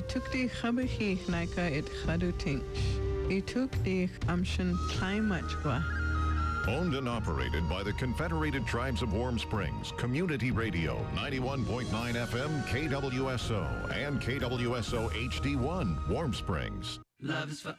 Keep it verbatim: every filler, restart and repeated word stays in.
took the Habahi Naika it Hadutinch. He took the Amshan Taimachwa. Owned and operated by the Confederated Tribes of Warm Springs, Community Radio, ninety-one point nine F M, K W S O, and K W S O H D one, Warm Springs. Love is for